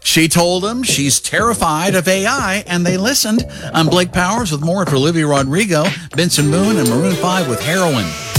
She told them she's terrified of AI, and they listened. I'm Blake Powers with more for Olivia Rodrigo, Benson Moon, and Maroon 5 with Heroin.